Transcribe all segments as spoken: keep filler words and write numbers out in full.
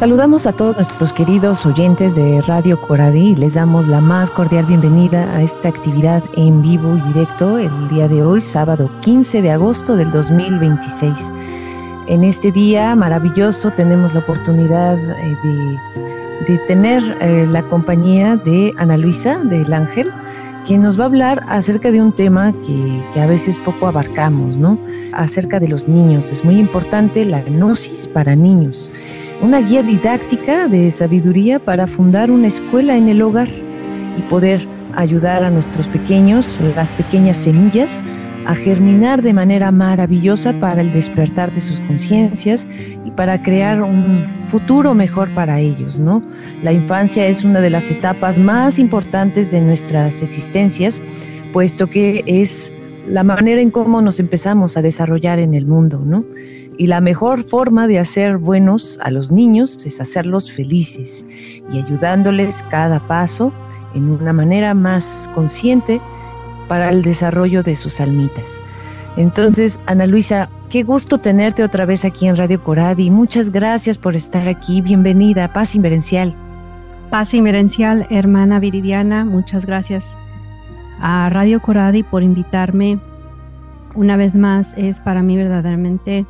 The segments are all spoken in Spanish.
Saludamos a todos nuestros queridos oyentes de Radio Coradi y les damos la más cordial bienvenida a esta actividad en vivo y directo el día de hoy, sábado quince de agosto del dos mil veintiséis. En este día maravilloso tenemos la oportunidad eh, de, de tener eh, la compañía de Ana Luisa del Ángel, quien nos va a hablar acerca de un tema que, que a veces poco abarcamos, ¿no? Acerca de los niños. Es muy importante la gnosis para niños. Una guía didáctica de sabiduría para fundar una escuela en el hogar y poder ayudar a nuestros pequeños, las pequeñas semillas, a germinar de manera maravillosa para el despertar de sus conciencias y para crear un futuro mejor para ellos, ¿no? La infancia es una de las etapas más importantes de nuestras existencias, puesto que es la manera en cómo nos empezamos a desarrollar en el mundo, ¿no? Y la mejor forma de hacer buenos a los niños es hacerlos felices y ayudándoles cada paso en una manera más consciente para el desarrollo de sus almitas. Entonces, Ana Luisa, qué gusto tenerte otra vez aquí en Radio Coradi. Muchas gracias por estar aquí. Bienvenida, Paz Inmerencial. Paz Inmerencial, hermana Viridiana, muchas gracias a Radio Coradi por invitarme. Una vez más, es para mí verdaderamente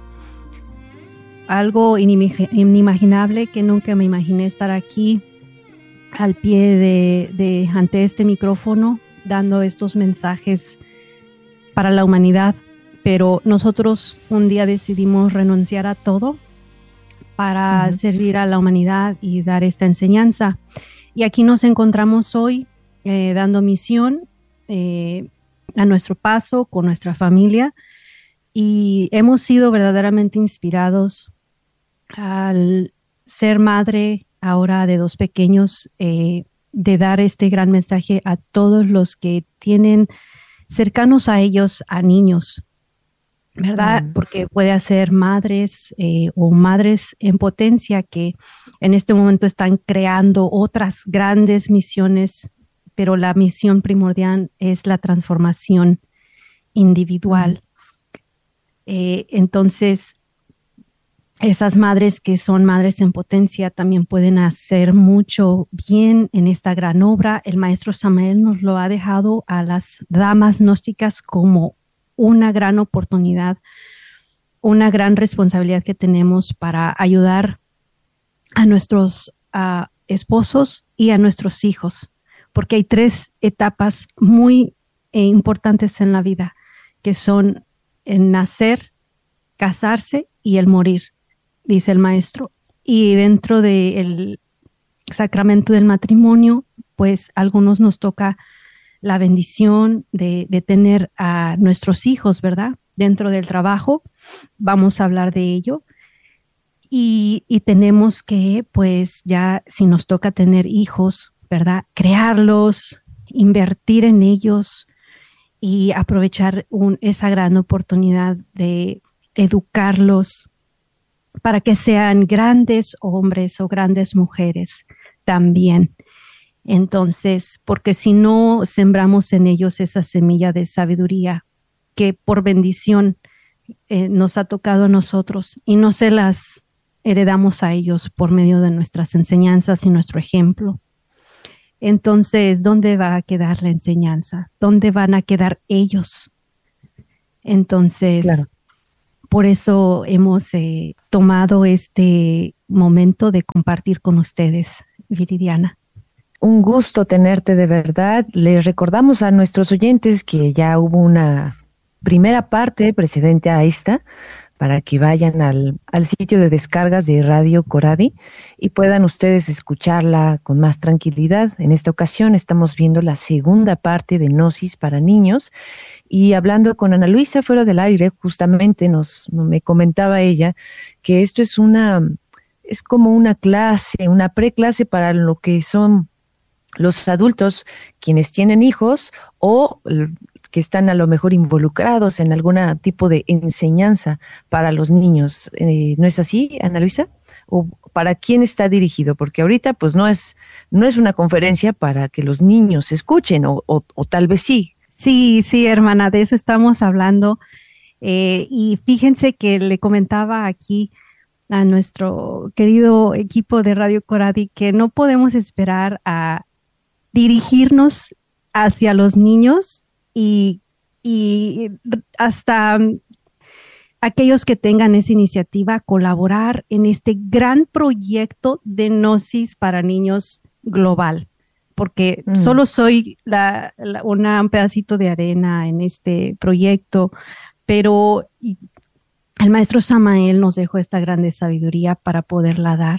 algo inimaginable, que nunca me imaginé estar aquí al pie de, de ante este micrófono dando estos mensajes para la humanidad, pero nosotros un día decidimos renunciar a todo para uh-huh. servir a la humanidad y dar esta enseñanza. Y aquí nos encontramos hoy eh, dando misión eh, a nuestro paso con nuestra familia, y hemos sido verdaderamente inspirados al ser madre ahora de dos pequeños, eh, de dar este gran mensaje a todos los que tienen cercanos a ellos a niños, ¿verdad? Mm. Porque puede ser madres eh, o madres en potencia que en este momento están creando otras grandes misiones, pero la misión primordial es la transformación individual. Mm. Eh, entonces, esas madres que son madres en potencia también pueden hacer mucho bien en esta gran obra. El maestro Samael nos lo ha dejado a las damas gnósticas como una gran oportunidad, una gran responsabilidad que tenemos para ayudar a nuestros uh, esposos y a nuestros hijos, porque hay tres etapas muy eh, importantes en la vida, que son el nacer, casarse y el morir, dice el maestro. Y dentro del sacramento del matrimonio, pues a algunos nos toca la bendición de, de tener a nuestros hijos, ¿verdad? Dentro del trabajo, vamos a hablar de ello. Y, y tenemos que, pues ya si nos toca tener hijos, ¿verdad? Crearlos, invertir en ellos y aprovechar un, esa gran oportunidad de educarlos para que sean grandes hombres o grandes mujeres también. Entonces, porque si no sembramos en ellos esa semilla de sabiduría que por bendición eh, nos ha tocado a nosotros y no se las heredamos a ellos por medio de nuestras enseñanzas y nuestro ejemplo, entonces, ¿dónde va a quedar la enseñanza? ¿Dónde van a quedar ellos? Entonces, claro. Por eso hemos eh, tomado este momento de compartir con ustedes, Viridiana. Un gusto tenerte de verdad. Les recordamos a nuestros oyentes que ya hubo una primera parte precedente a esta, para que vayan al, al sitio de descargas de Radio Coradi y puedan ustedes escucharla con más tranquilidad. En esta ocasión estamos viendo la segunda parte de Gnosis para niños, y hablando con Ana Luisa fuera del aire, justamente nos me comentaba ella que esto es una es como una clase, una preclase para lo que son los adultos quienes tienen hijos o que están a lo mejor involucrados en algún tipo de enseñanza para los niños. Eh, ¿No es así, Ana Luisa? ¿O para quién está dirigido? Porque ahorita pues no es, no es una conferencia para que los niños escuchen, o, o, o tal vez sí. Sí, sí, hermana, de eso estamos hablando. Eh, y fíjense que le comentaba aquí a nuestro querido equipo de Radio Coradi que no podemos esperar a dirigirnos hacia los niños y, y hasta aquellos que tengan esa iniciativa, colaborar en este gran proyecto de Gnosis para niños global, porque mm. solo soy la, la, una, un pedacito de arena en este proyecto, pero el maestro Samael nos dejó esta grande sabiduría para poderla dar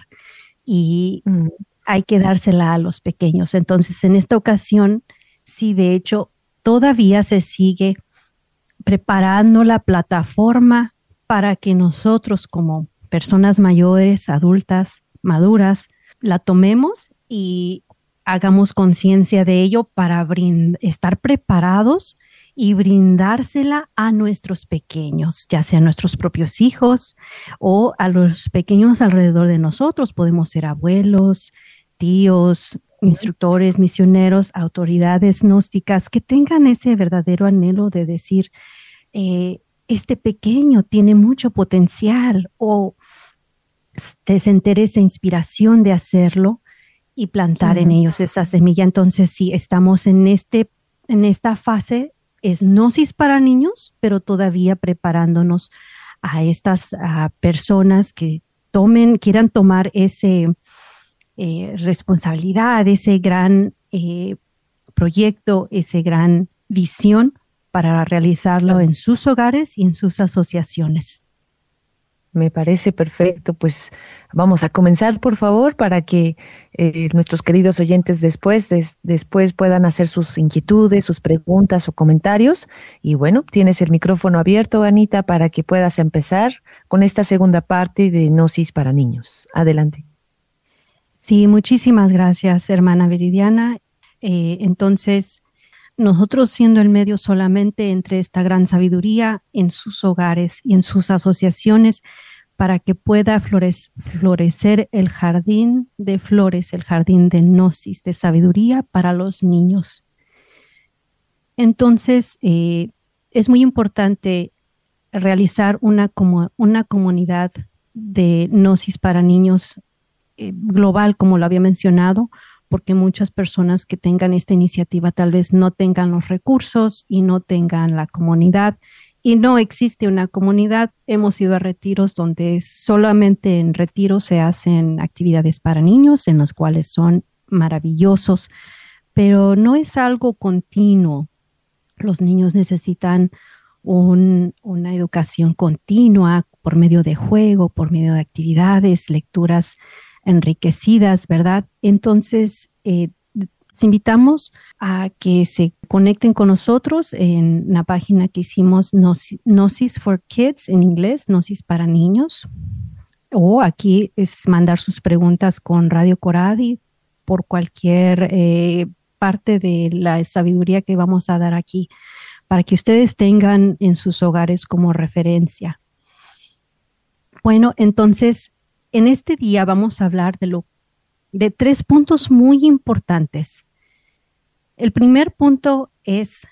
y mm. hay que dársela a los pequeños. Entonces, en esta ocasión, sí, de hecho, todavía se sigue preparando la plataforma para que nosotros como personas mayores, adultas, maduras, la tomemos y hagamos conciencia de ello para brind- estar preparados y brindársela a nuestros pequeños, ya sean nuestros propios hijos o a los pequeños alrededor de nosotros. Podemos ser abuelos, tíos, instructores, misioneros, autoridades gnósticas que tengan ese verdadero anhelo de decir, eh, este pequeño tiene mucho potencial o te sentir esa inspiración de hacerlo y plantar uh-huh. en ellos esa semilla. Entonces, sí, estamos en, este, en esta fase, es Gnosis para niños, pero todavía preparándonos a estas a personas que tomen, quieran tomar ese eh, responsabilidad, ese gran eh, proyecto, ese gran visión para realizarlo en sus hogares y en sus asociaciones. Me parece perfecto, pues vamos a comenzar, por favor, para que eh, nuestros queridos oyentes después, des, después puedan hacer sus inquietudes, sus preguntas o comentarios. Y bueno, tienes el micrófono abierto, Anita, para que puedas empezar con esta segunda parte de Gnosis para niños. Adelante. Sí, muchísimas gracias, hermana Viridiana. Eh, entonces, nosotros siendo el medio solamente entre esta gran sabiduría en sus hogares y en sus asociaciones para que pueda florec- florecer el jardín de flores, el jardín de Gnosis, de sabiduría para los niños. Entonces, eh, es muy importante realizar una, como, una comunidad de Gnosis para niños eh, global, como lo había mencionado, porque muchas personas que tengan esta iniciativa tal vez no tengan los recursos y no tengan la comunidad y no existe una comunidad. Hemos ido a retiros donde solamente en retiros se hacen actividades para niños, en los cuales son maravillosos, pero no es algo continuo. Los niños necesitan un, una educación continua por medio de juego, por medio de actividades, lecturas enriquecidas, ¿verdad? Entonces, eh, les invitamos a que se conecten con nosotros en la página que hicimos Gnosis for Kids en inglés, Gnosis para niños, o aquí es mandar sus preguntas con Radio Coradi por cualquier eh, parte de la sabiduría que vamos a dar aquí para que ustedes tengan en sus hogares como referencia. Bueno, entonces, en este día vamos a hablar de, lo, de tres puntos muy importantes. El primer punto es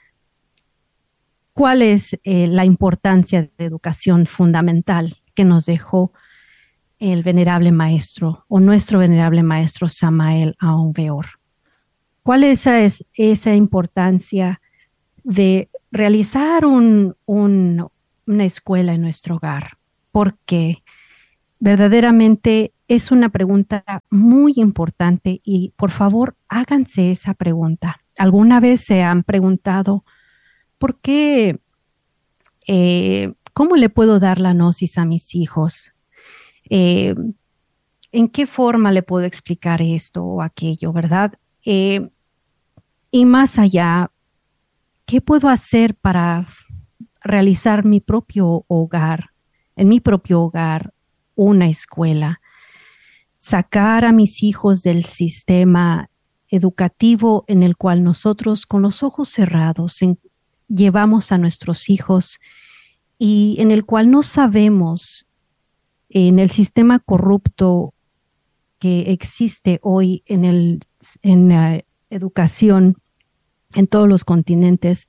cuál es eh, la importancia de educación fundamental que nos dejó el venerable maestro o nuestro venerable maestro Samael Aun Weor. ¿Cuál es esa, es esa importancia de realizar un, un, una escuela en nuestro hogar? Porque verdaderamente es una pregunta muy importante y por favor háganse esa pregunta. ¿Alguna vez se han preguntado por qué, eh, cómo le puedo dar la gnosis a mis hijos? Eh, ¿En qué forma le puedo explicar esto o aquello, verdad? Eh, y más allá, ¿qué puedo hacer para realizar mi propio hogar, en mi propio hogar, una escuela? Sacar a mis hijos del sistema educativo en el cual nosotros con los ojos cerrados en, llevamos a nuestros hijos y en el cual no sabemos, en el sistema corrupto que existe hoy en, el, en la educación en todos los continentes,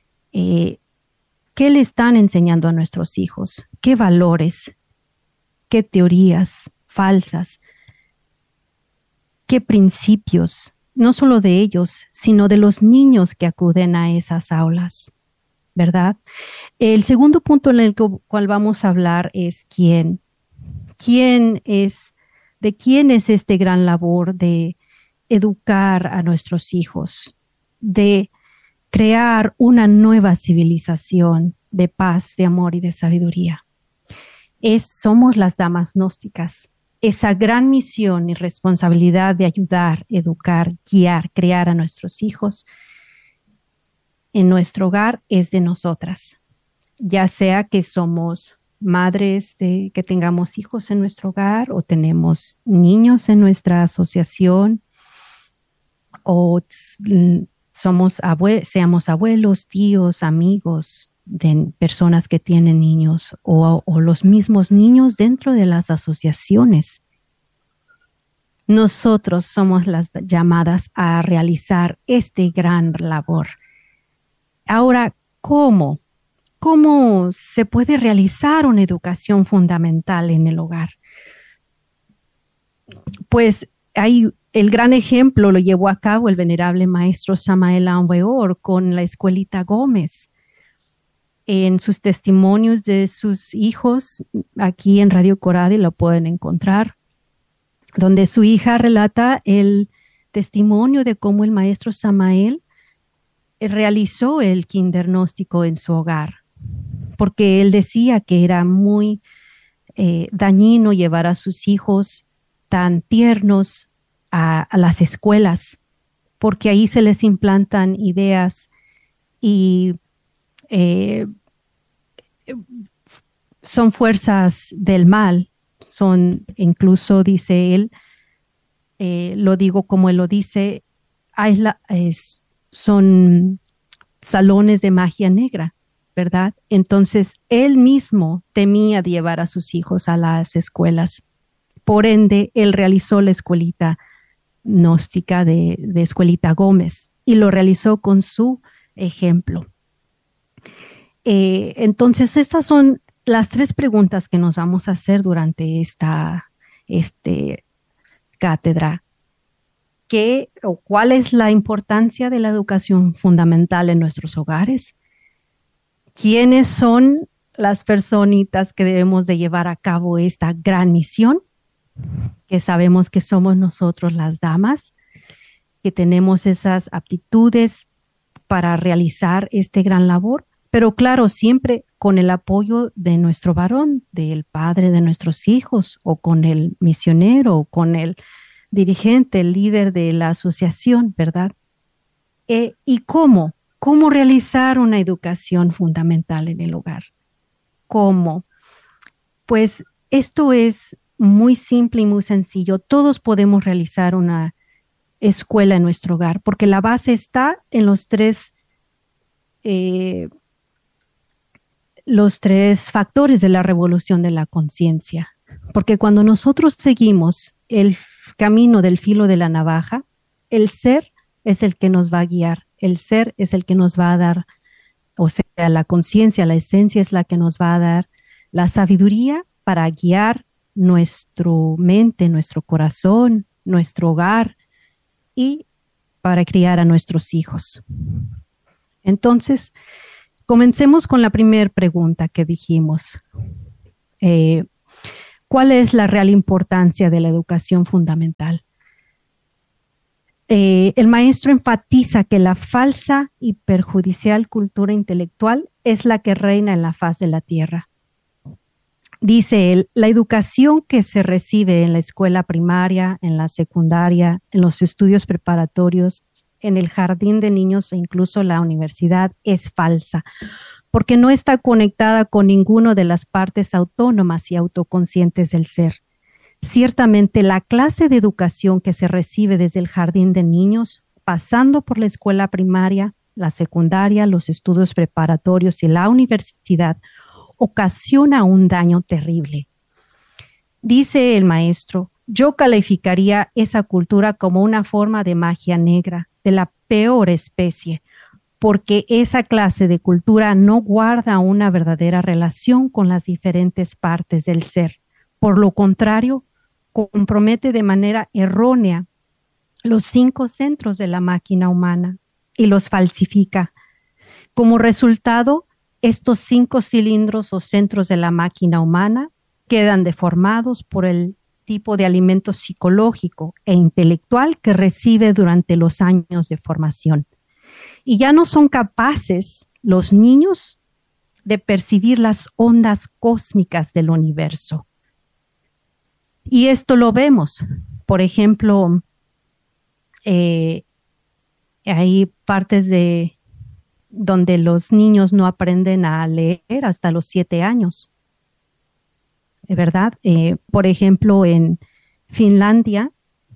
eh, ¿qué le están enseñando a nuestros hijos? ¿Qué valores? qué teorías falsas, qué principios, no solo de ellos, sino de los niños que acuden a esas aulas, ¿verdad? El segundo punto en el cual vamos a hablar es quién. ¿Quién es, de quién es este gran labor de educar a nuestros hijos, de crear una nueva civilización de paz, de amor y de sabiduría? Es, somos las damas gnósticas. Esa gran misión y responsabilidad de ayudar, educar, guiar, crear a nuestros hijos en nuestro hogar es de nosotras, ya sea que somos madres de, que tengamos hijos en nuestro hogar o tenemos niños en nuestra asociación o somos abue- seamos abuelos, tíos, amigos de personas que tienen niños o, o los mismos niños dentro de las asociaciones. Nosotros somos las llamadas a realizar este gran labor. Ahora, ¿cómo? ¿Cómo se puede realizar una educación fundamental en el hogar? Pues hay el gran ejemplo lo llevó a cabo el venerable maestro Samael Aun Weor con la Escuelita Gómez. En sus testimonios de sus hijos, aquí en Radio Coradi lo pueden encontrar, donde su hija relata el testimonio de cómo el maestro Samael realizó el kinder gnóstico en su hogar, porque él decía que era muy eh, dañino llevar a sus hijos tan tiernos a, a las escuelas, porque ahí se les implantan ideas y eh, son fuerzas del mal, son incluso, dice él, eh, lo digo como él lo dice, hay la, es, son salones de magia negra, ¿verdad? Entonces, él mismo temía de llevar a sus hijos a las escuelas. Por ende, él realizó la escuelita gnóstica de, de Escuelita Gómez y lo realizó con su ejemplo. Eh, entonces, estas son las tres preguntas que nos vamos a hacer durante esta este, cátedra. ¿Qué o cuál es la importancia de la educación fundamental en nuestros hogares? ¿Quiénes son las personitas que debemos de llevar a cabo esta gran misión? Que sabemos que somos nosotros las damas, que tenemos esas aptitudes para realizar este gran labor, pero claro, siempre con el apoyo de nuestro varón, del padre de nuestros hijos, o con el misionero, o con el dirigente, el líder de la asociación, ¿verdad? Eh, ¿Y cómo? ¿Cómo realizar una educación fundamental en el hogar? ¿Cómo? Pues esto es muy simple y muy sencillo. Todos podemos realizar una escuela en nuestro hogar, porque la base está en los tres, eh, los tres factores de la revolución de la conciencia. Porque cuando nosotros seguimos el camino del filo de la navaja, el ser es el que nos va a guiar, el ser es el que nos va a dar, o sea, la conciencia, la esencia es la que nos va a dar la sabiduría para guiar nuestra mente, nuestro corazón, nuestro hogar y para criar a nuestros hijos. Entonces, comencemos con la primera pregunta que dijimos. Eh, ¿Cuál es la real importancia de la educación fundamental? Eh, el maestro enfatiza que la falsa y perjudicial cultura intelectual es la que reina en la faz de la tierra. Dice él, la educación que se recibe en la escuela primaria, en la secundaria, en los estudios preparatorios, en el jardín de niños e incluso la universidad es falsa, porque no está conectada con ninguna de las partes autónomas y autoconscientes del ser. Ciertamente, la clase de educación que se recibe desde el jardín de niños, pasando por la escuela primaria, la secundaria, los estudios preparatorios y la universidad, ocasiona un daño terrible. Dice el maestro, yo calificaría esa cultura como una forma de magia negra, de la peor especie, porque esa clase de cultura no guarda una verdadera relación con las diferentes partes del ser. Por lo contrario, compromete de manera errónea los cinco centros de la máquina humana y los falsifica. Como resultado, estos cinco cilindros o centros de la máquina humana quedan deformados por el tipo de alimento psicológico e intelectual que recibe durante los años de formación. Y ya no son capaces los niños de percibir las ondas cósmicas del universo. Y esto lo vemos, por ejemplo, eh, hay partes de donde los niños no aprenden a leer hasta los siete años, ¿verdad? Eh, por ejemplo, en Finlandia,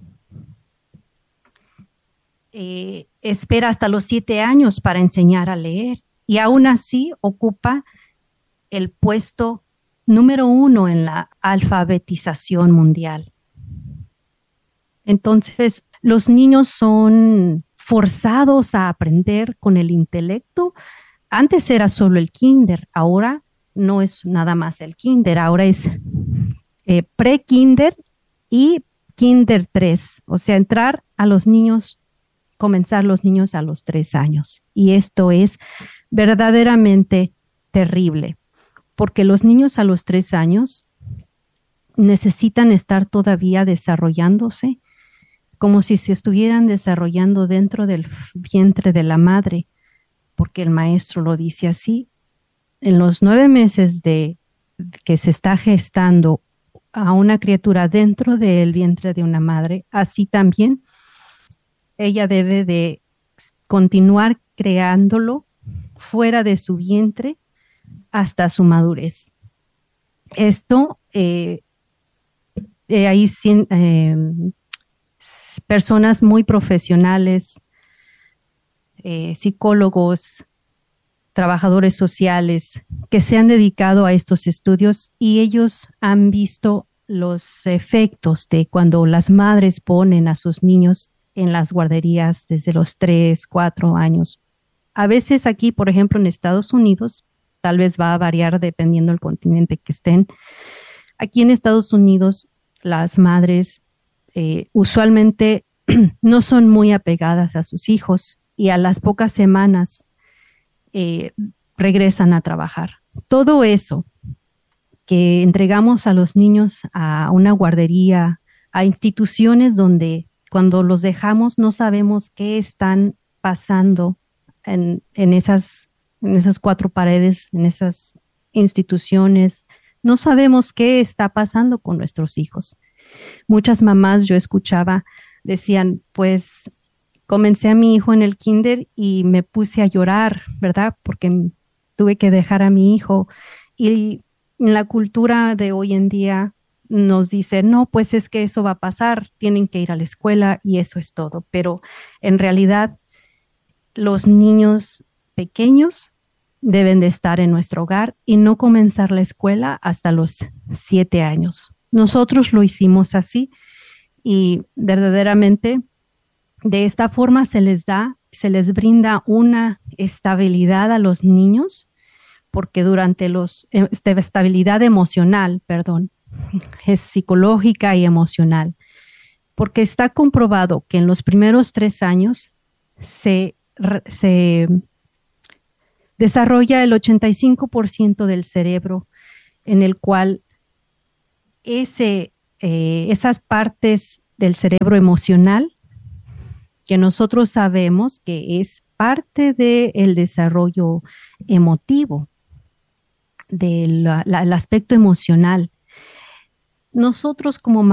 eh, espera hasta los siete años para enseñar a leer y aún así ocupa el puesto número uno en la alfabetización mundial. Entonces, los niños son forzados a aprender con el intelecto. Antes era solo el kinder, ahora no es nada más el kinder, ahora es eh, pre-kinder y kinder tres, o sea, entrar a los niños, comenzar los niños a los tres años. Y esto es verdaderamente terrible, porque los niños a los tres años necesitan estar todavía desarrollándose como si se estuvieran desarrollando dentro del vientre de la madre, porque el maestro lo dice así. En los nueve meses de que se está gestando a una criatura dentro del vientre de una madre, así también ella debe de continuar creándolo fuera de su vientre hasta su madurez. Esto, eh, eh, ahí eh, personas muy profesionales, eh, psicólogos, trabajadores sociales que se han dedicado a estos estudios y ellos han visto los efectos de cuando las madres ponen a sus niños en las guarderías desde los tres, cuatro años. A veces aquí, por ejemplo, en Estados Unidos, tal vez va a variar dependiendo del continente que estén. Aquí en Estados Unidos, las madres eh, usualmente no son muy apegadas a sus hijos y a las pocas semanas eh, regresan a trabajar. Todo eso que entregamos a los niños a una guardería, a instituciones donde cuando los dejamos no sabemos qué están pasando en, en, esas, en esas cuatro paredes, en esas instituciones. No sabemos qué está pasando con nuestros hijos. Muchas mamás, yo escuchaba, decían, pues comencé a mi hijo en el kinder y me puse a llorar, ¿verdad? Porque tuve que dejar a mi hijo. Y en la cultura de hoy en día nos dice, no, pues es que eso va a pasar, tienen que ir a la escuela y eso es todo. Pero en realidad los niños pequeños deben de estar en nuestro hogar y no comenzar la escuela hasta los siete años. Nosotros lo hicimos así y verdaderamente de esta forma se les da, se les brinda una estabilidad a los niños, porque durante los, esta estabilidad emocional, perdón, es psicológica y emocional, porque está comprobado que en los primeros tres años se, se desarrolla el ochenta y cinco por ciento del cerebro en el cual ese, eh, esas partes del cerebro emocional que nosotros sabemos que es parte del desarrollo emotivo, del aspecto emocional. Nosotros como